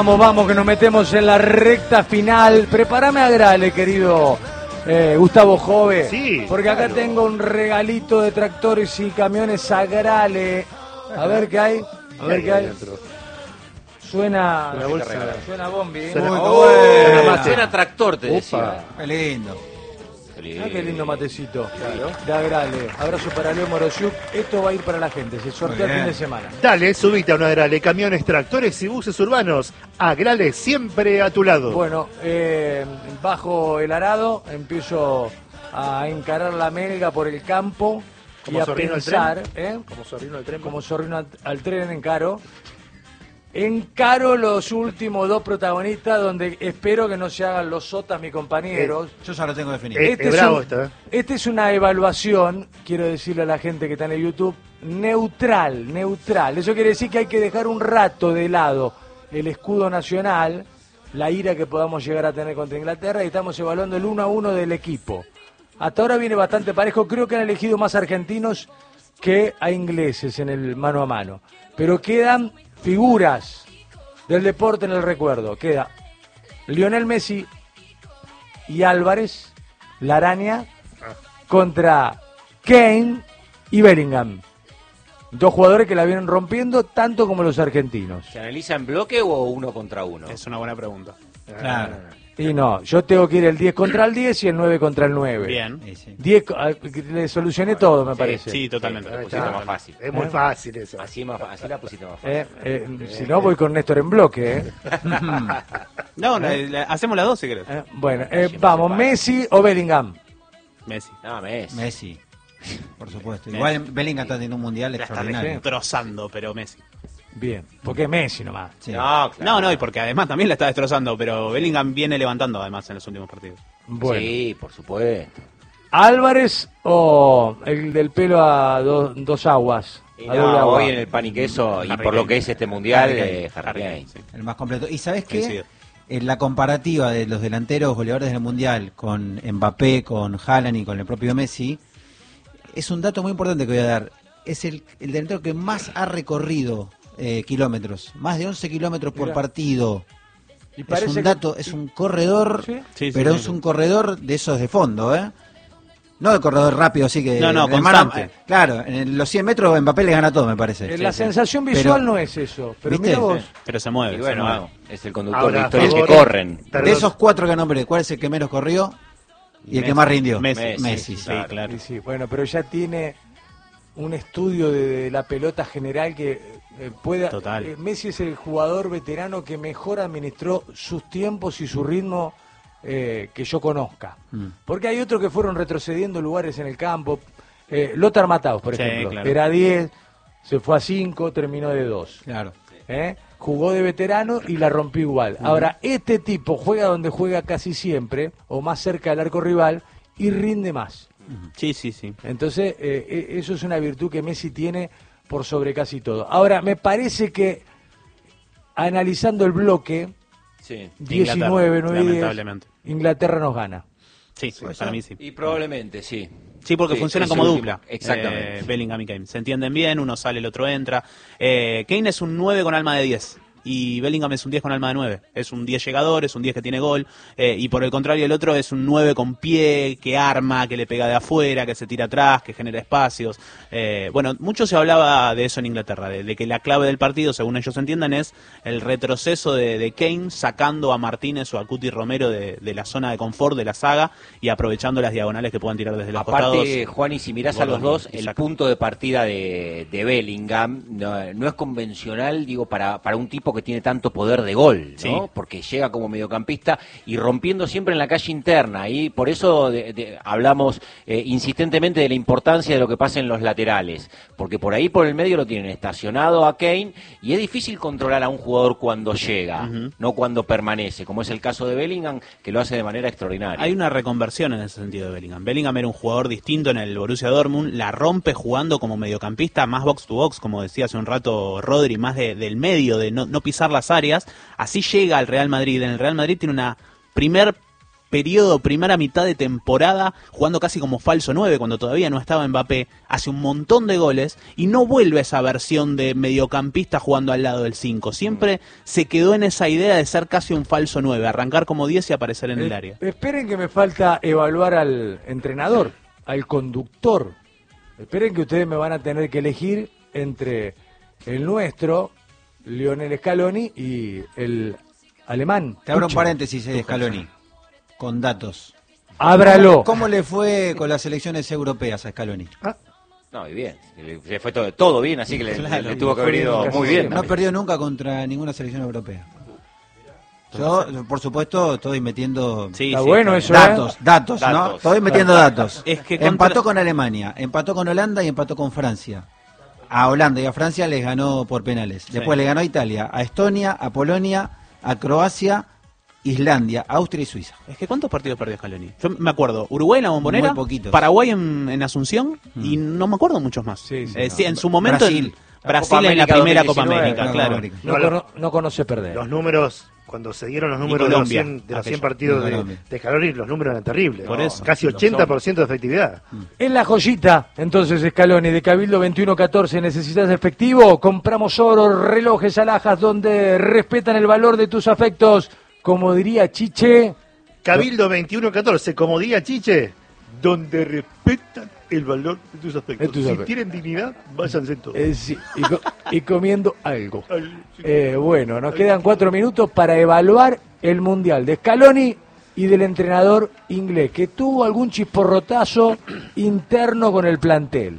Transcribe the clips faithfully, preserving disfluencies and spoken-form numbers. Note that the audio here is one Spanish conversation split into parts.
Vamos, vamos, que nos metemos en la recta final. Prepárame a Grale, querido eh, Gustavo Jove. Sí, porque acá claro. tengo un regalito de tractores y camiones a Grale. A ver qué hay. A ver qué hay. Suena. Una bolsa. Suena bombi. Suena- Muy Oh, bueno. suena mate. Suena tractor, te Upa. decía. Qué lindo. Ah, qué lindo matecito. Claro. De Agrale. Abrazo para Leo Morosiuk. Esto va a ir para la gente. Se sortea el Muy fin de bien. semana. Dale, subite a una Agrale, camiones, tractores y buses urbanos. Agrale siempre a tu lado. Bueno, eh, bajo el arado, empiezo a encarar la melga por el campo Como y a zorrino al pensar, ¿eh? Como sobrino del tren. como zorrino al, al tren encaro. Encaro los últimos dos protagonistas donde espero que no se hagan los sotas mis compañeros. Yo ya lo tengo definido. Eh, Este es es bravo un- esto, ¿eh? Esta es una evaluación, quiero decirle a la gente que está en el YouTube, neutral, neutral. Eso quiere decir que hay que dejar un rato de lado el escudo nacional, la ira que podamos llegar a tener contra Inglaterra, y estamos evaluando el uno a uno del equipo. Hasta ahora viene bastante parejo, creo que han elegido más argentinos que a ingleses en el mano a mano. Pero quedan figuras del deporte en el recuerdo. Queda Lionel Messi y Álvarez, la araña, contra Kane y Bellingham. Dos jugadores que la vienen rompiendo tanto como los argentinos. ¿Se analiza en bloque o uno contra uno? Es una buena pregunta. Claro. Y no, yo tengo que ir el diez contra el diez y el nueve contra el nueve. Bien. Sí, sí. diez, co- ah, le solucioné todo, me parece. Sí, totalmente. La Ahí pusiste está. más fácil. Es muy ¿Eh? fácil eso. Así, más, fa- así la pusiste más fácil. Eh, eh, si no, voy con Néstor en bloque. ¿eh? No, la- la- hacemos las dos si querés. Eh, bueno, eh, vamos, Messi o Bellingham. Messi. No, Messi. Messi. Por supuesto. Igual Bellingham está teniendo un mundial La está extraordinario. destrozando, pero Messi. Bien, porque Messi nomás. Sí. No, claro. No, no, y porque además también la está destrozando, pero Bellingham viene levantando además en los últimos partidos. Bueno, Sí, por supuesto. Álvarez o el del pelo a do- dos aguas. Y a no, doble agua. hoy en el pan y queso, y Harry por lo Kane. que es este mundial, Harry eh, Kane. Harry Kane. Sí. El más completo. ¿Y sabes qué? Coincido. En la comparativa de los delanteros goleadores del mundial con Mbappé, con Haaland y con el propio Messi, es un dato muy importante que voy a dar. Es el, el delantero que más ha recorrido eh, kilómetros, más de once kilómetros por Mirá. partido. Y Es parece un que- dato, es un corredor, ¿Sí? Sí, sí, pero sí, es sí. un corredor de esos de fondo, ¿eh? No de corredor rápido, así que... No, no, de mano a- constante. claro, en los cien metros Mbappé le gana todo, me parece. Eh, la sí. sensación visual Pero- no es eso, pero ¿Viste? mira vos. Pero se mueve, Y se bueno, mueve. es el conductor Ahora, de historias que favor, corren. Perdón. De esos cuatro que nombré, ¿cuál es el que menos corrió y el que más rindió? Messi, Messi, Messi, sí, claro. claro. Y sí, bueno, pero ya tiene un estudio de, de la pelota general que eh, pueda... Total. eh, Messi es el jugador veterano que mejor administró sus tiempos y su ritmo eh, que yo conozca. Mm. Porque hay otros que fueron retrocediendo lugares en el campo. Eh, Lothar Matthaus, por Sí, ejemplo, claro. era diez, se fue a cinco, terminó de dos. Claro. ¿eh? Jugó de veterano y la rompió igual. Ahora, este tipo juega donde juega casi siempre, o más cerca del arco rival, y rinde más. Sí, sí, sí. Entonces, eh, eh, eso es una virtud que Messi tiene por sobre casi todo. Ahora, me parece que, analizando el bloque, Sí. diecinueve, nueve y diez, lamentablemente. Inglaterra nos gana. Sí, para mí sí. Y probablemente, sí. Sí, porque Sí, funcionan es como el dupla. último. Exactamente. Eh, Bellingham y Kane. Se entienden bien, uno sale, el otro entra. Eh, Kane es un nueve con alma de diez. Y Bellingham es un diez con alma de nueve. Es un diez llegador, es un diez que tiene gol. Eh, y por el contrario, el otro es un nueve con pie, que arma, que le pega de afuera, que se tira atrás, que genera espacios. Eh, bueno, mucho se hablaba de eso en Inglaterra, de, de que la clave del partido, según ellos entiendan, es el retroceso de, de Kane sacando a Martínez o a Cuti Romero de, de la zona de confort de la saga y aprovechando las diagonales que puedan tirar desde los Aparte, costados. Juan, y si mirás a los Gordon, dos, el exacto. punto de partida de, de Bellingham no, no es convencional, digo, para, para un tipo que tiene tanto poder de gol, ¿no? Sí. Porque llega como mediocampista y rompiendo siempre en la calle interna, y por eso de, de- hablamos eh, insistentemente de la importancia de lo que pasa en los laterales, porque por ahí por el medio lo tienen estacionado a Kane, y es difícil controlar a un jugador cuando llega, Ujú. no cuando permanece, como es el caso de Bellingham, que lo hace de manera extraordinaria. Hay una reconversión en ese sentido de Bellingham. Bellingham era un jugador distinto en el Borussia Dortmund, la rompe jugando como mediocampista, más box to box, como decía hace un rato Rodri, más de- del medio, de no, no pisar las áreas. Así llega al Real Madrid. En el Real Madrid tiene una primer periodo, primera mitad de temporada, jugando casi como falso nueve, cuando todavía no estaba Mbappé, hace un montón de goles, y no vuelve a esa versión de mediocampista jugando al lado del cinco. Siempre se quedó en esa idea de ser casi un falso nueve, arrancar como diez y aparecer en el área. Eh, esperen que me falta evaluar al entrenador, al conductor. Esperen que ustedes me van a tener que elegir entre el nuestro, Lionel Scaloni, y el alemán. Te abro un Tuchel. paréntesis de Scaloni, con datos. Ábralo. ¿Cómo, ¿Cómo le fue con las selecciones europeas a Scaloni? No, y bien, le fue todo, todo bien, así que le, Claro, le- le tuvo que haber ido casi muy bien. No también. perdió nunca contra ninguna selección europea. Yo, por supuesto, estoy metiendo Sí, Está sí, bueno está eso, bien. ¿eh? datos, datos, ¿no? Datos. Estoy metiendo datos. Es que contra- Empató con Alemania, empató con Holanda y empató con Francia. A Holanda y a Francia les ganó por penales. Después le ganó a Italia, a Estonia, a Polonia, a Croacia, Islandia, Austria y Suiza. Es que ¿cuántos partidos perdió Scaloni? Yo me acuerdo, Uruguay en la Bombonera, Muy poquitos. Paraguay en, en Asunción, y no me acuerdo muchos más. Sí, sí, Eh, no. sí, en su momento Brasil. en Brasil Copa en la América primera dos mil Copa diecinueve, América, Copa claro. América. No, No, cono- no conoce perder. Los números, cuando se dieron los números de los Colombia, cien, de los cien aquello. partidos Y de, Colombia. de Scaloni, los números eran terribles. Por ¿no? eso. Casi ochenta por ciento de efectividad. En la joyita, entonces, Scaloni, de Cabildo veintiuno catorce, ¿necesitas efectivo? Compramos oro, relojes, alhajas, donde respetan el valor de tus afectos. Como diría Chiche, Cabildo veintiuno catorce, como diga Chiche, donde respetan el valor de tus aspectos. De tus si aspectos. tienen dignidad, váyanse todos. eh, sí, y, co- y comiendo algo. Al- sí. Eh, bueno, nos quedan cuatro minutos para evaluar el Mundial de Scaloni y del entrenador inglés, que tuvo algún chisporrotazo interno con el plantel.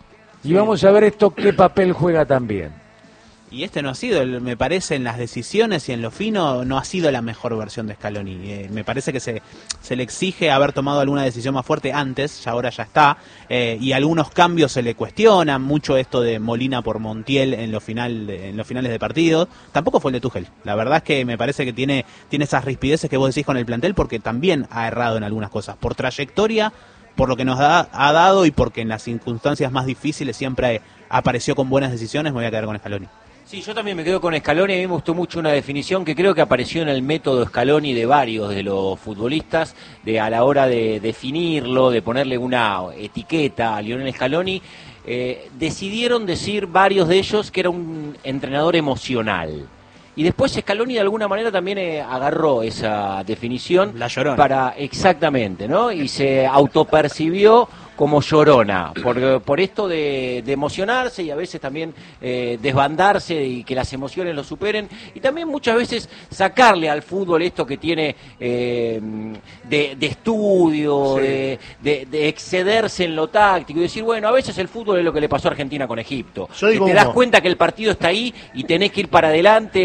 Y vamos a ver esto qué papel juega también. Y este no ha sido, el- me parece, en las decisiones y en lo fino, no ha sido la mejor versión de Scaloni. Eh, me parece que se, se le exige haber tomado alguna decisión más fuerte antes, ya ahora ya está, eh, y algunos cambios se le cuestionan, mucho esto de Molina por Montiel en, lo final de- en los finales de partido. Tampoco fue el de Tuchel. La verdad es que me parece que tiene, tiene esas rispideces que vos decís con el plantel, porque también ha errado en algunas cosas. Por trayectoria, por lo que nos da- ha dado y porque en las circunstancias más difíciles siempre apareció con buenas decisiones, me voy a quedar con Scaloni. Sí, yo también me quedo con Scaloni. A mí me gustó mucho una definición que creo que apareció en el método Scaloni de varios de los futbolistas, de a la hora de definirlo, de ponerle una etiqueta a Lionel Scaloni. Eh, decidieron decir varios de ellos que era un entrenador emocional. Y después Scaloni de alguna manera también eh, agarró esa definición. La Llorona. Para, exactamente, ¿no? Y se autopercibió como llorona, por, por esto de, de emocionarse y a veces también eh, desbandarse y que las emociones lo superen, y también muchas veces sacarle al fútbol esto que tiene eh, de, de estudio, Sí. de, de- de excederse en lo táctico y decir, bueno, a veces el fútbol es lo que le pasó a Argentina con Egipto. Yo digo que te das humo. cuenta que el partido está ahí y tenés que ir para adelante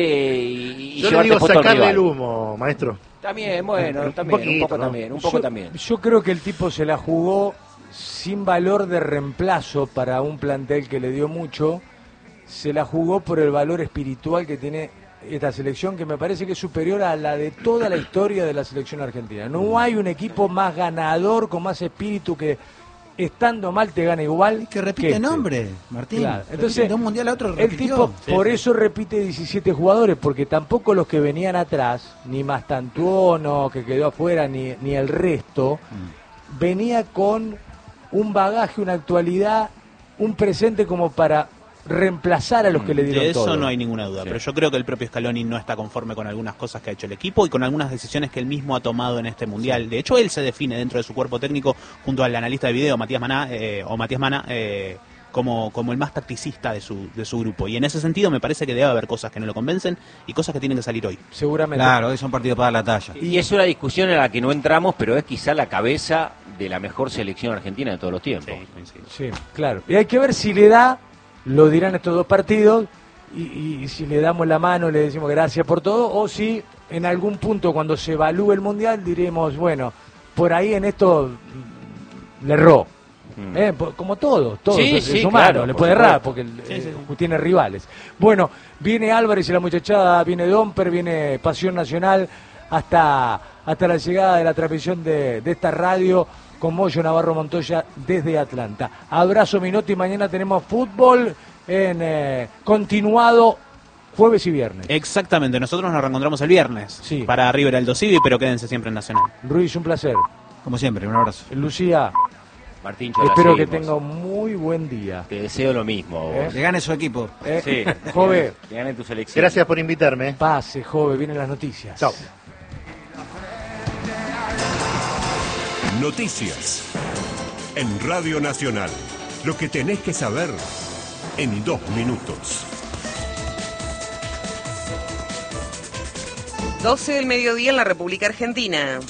y, y Yo le llevarte digo puesto al sacarle rival. el humo, maestro. También, bueno, Un también, poquito, un poco ¿no? también, un poco yo, también. yo creo que el tipo se la jugó sin valor de reemplazo para un plantel que le dio mucho. Se la jugó por el valor espiritual que tiene esta selección, que me parece que es superior a la de toda la historia de la selección argentina. No hay un equipo más ganador, con más espíritu, que estando mal te gana igual. Que repite este. nombre, Martín. Claro, Repite entonces, de un mundial a otro el repitió. tipo Sí, por sí. eso repite diecisiete jugadores, porque tampoco los que venían atrás, ni Mastantuono, que quedó afuera, ni, ni el resto, venía con un bagaje, una actualidad, un presente como para reemplazar a los que le dieron De eso todo. no hay ninguna duda, Sí. pero yo creo que el propio Scaloni no está conforme con algunas cosas que ha hecho el equipo y con algunas decisiones que él mismo ha tomado en este mundial. De hecho, él se define dentro de su cuerpo técnico junto al analista de video Matías Maná eh, o Matías Mana eh, como, como el más tacticista de su, de su grupo. Y en ese sentido me parece que debe haber cosas que no lo convencen y cosas que tienen que salir hoy. Seguramente. Claro, hoy son partidos para la talla. Y es una discusión en la que no entramos, pero es quizá la cabeza de la mejor selección argentina de todos los tiempos. Sí, claro. Y hay que ver si le da, lo dirán estos dos partidos, y, y si le damos la mano, le decimos gracias por todo, o si en algún punto cuando se evalúe el Mundial diremos, bueno, por ahí en esto mm, le erró. Mm. Eh, po- como todo, todo Sí, es, sí, es humano, claro, le por puede errar supuesto. porque el- eh, tiene rivales. Bueno, viene Álvarez y la muchachada, viene Domper, viene Pasión Nacional, hasta, hasta la llegada de la transmisión de, de esta radio con Moyo Navarro Montoya desde Atlanta. Abrazo Minotti, mañana tenemos fútbol en eh, continuado Jueves y viernes. Exactamente, nosotros nos reencontramos el viernes Sí. para River Alto Civi, pero quédense siempre en Nacional. Ruiz, un placer. Como siempre, un abrazo. Lucía, Martíncho, la espero que seguimos. tenga un muy buen día. Te deseo lo mismo. ¿Eh? Vos. Que gane su equipo. ¿Eh? Sí. Jove, Que gane tu selección. Gracias por invitarme. pase, Jove, vienen las noticias. Chao. Noticias. En Radio Nacional. Lo que tenés que saber en dos minutos. doce del mediodía en la República Argentina.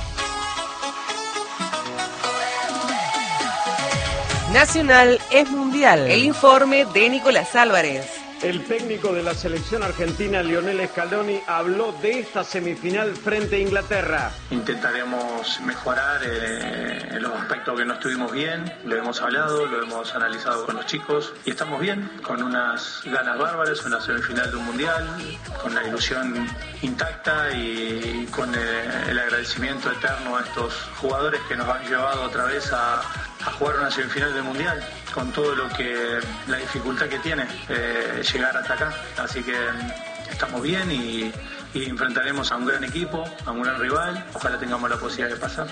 Nacional es mundial. El informe de Nicolás Álvarez. El técnico de la selección argentina, Lionel Scaloni, habló de esta semifinal frente a Inglaterra. Intentaremos mejorar eh, en los aspectos que no estuvimos bien, lo hemos hablado, lo hemos analizado con los chicos y estamos bien, con unas ganas bárbaras, una semifinal de un mundial, con la ilusión intacta y con eh, el agradecimiento eterno a estos jugadores que nos han llevado otra vez a, a jugar una semifinal del mundial, con todo lo que, la dificultad que tiene eh, llegar hasta acá. Así que mm, estamos bien y, y enfrentaremos a un gran equipo, a un gran rival. Ojalá tengamos la posibilidad de pasar.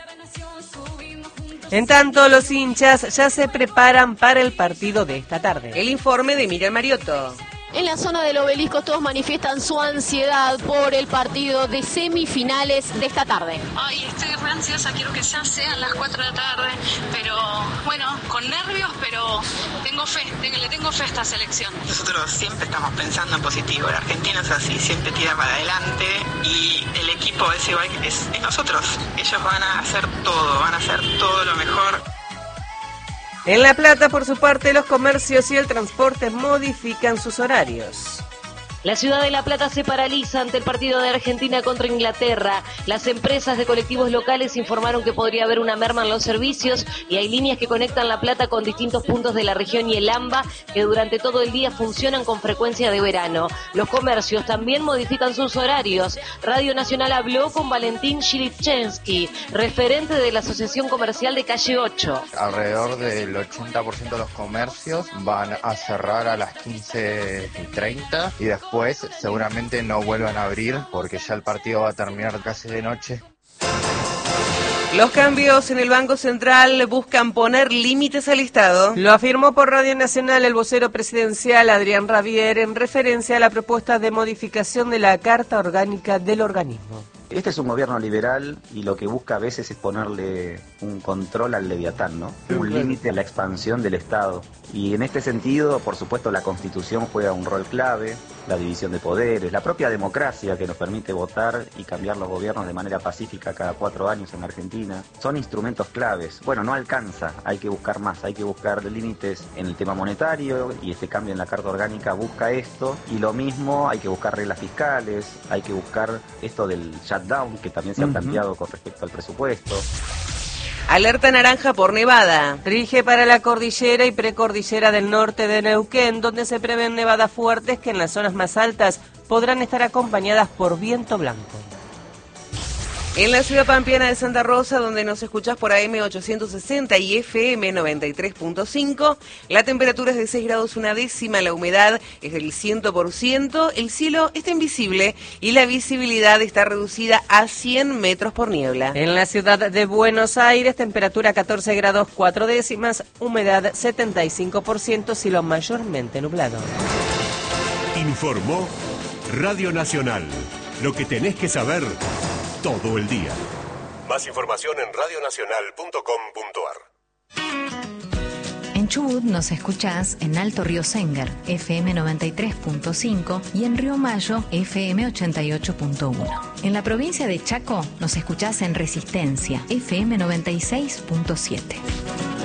En tanto, los hinchas ya se preparan para el partido de esta tarde. El informe de Miriam Mariotto. En la zona del Obelisco todos manifiestan su ansiedad por el partido de semifinales de esta tarde. Ay, estoy re ansiosa, quiero que ya sean las cuatro de la tarde, pero bueno, con nervios, pero tengo fe, tengo, le tengo fe a esta selección. Nosotros siempre estamos pensando en positivo, el argentino es así, siempre tira para adelante y el equipo es igual, es, es nosotros, ellos van a hacer todo, van a hacer todo lo mejor. En La Plata, por su parte, los comercios y el transporte modifican sus horarios. La ciudad de La Plata se paraliza ante el partido de Argentina contra Inglaterra. Las empresas de colectivos locales informaron que podría haber una merma en los servicios y hay líneas que conectan La Plata con distintos puntos de la región y el AMBA que durante todo el día funcionan con frecuencia de verano. Los comercios también modifican sus horarios. Radio Nacional habló con Valentín Shilipchensky, referente de la Asociación Comercial de Calle ocho. Alrededor del ochenta por ciento de los comercios van a cerrar a las quince y treinta y después Pues seguramente no vuelvan a abrir porque ya el partido va a terminar casi de noche. Los cambios en el Banco Central buscan poner límites al Estado. Lo afirmó por Radio Nacional el vocero presidencial Adrián Rabier en referencia a la propuesta de modificación de la Carta Orgánica del organismo. Este es un gobierno liberal y lo que busca a veces es ponerle un control al leviatán, ¿no? Un límite a la expansión del Estado. Y en este sentido, por supuesto, la Constitución juega un rol clave, la división de poderes, la propia democracia que nos permite votar y cambiar los gobiernos de manera pacífica cada cuatro años en Argentina. Son instrumentos claves. Bueno, no alcanza, hay que buscar más, hay que buscar límites en el tema monetario y este cambio en la Carta Orgánica busca esto. Y lo mismo, hay que buscar reglas fiscales, hay que buscar esto del shutdown que también se ha planteado con respecto al presupuesto. Alerta naranja por nevada. Rige para la cordillera y precordillera del norte de Neuquén, donde se prevén nevadas fuertes que en las zonas más altas podrán estar acompañadas por viento blanco. En la ciudad pampeana de Santa Rosa, donde nos escuchás por A M ochocientos sesenta y F M noventa y tres punto cinco, la temperatura es de seis grados una décima, la humedad es del cien por ciento, el cielo está invisible y la visibilidad está reducida a cien metros por niebla. En la ciudad de Buenos Aires, temperatura catorce grados cuatro décimas, humedad setenta y cinco por ciento, cielo mayormente nublado. Informó Radio Nacional. Lo que tenés que saber todo el día. Más información en radio nacional punto com punto a r. En Chubut nos escuchás en Alto Río Sengar, F M noventa y tres punto cinco y en Río Mayo, F M ochenta y ocho punto uno. En la provincia de Chaco nos escuchás en Resistencia, F M noventa y seis punto siete.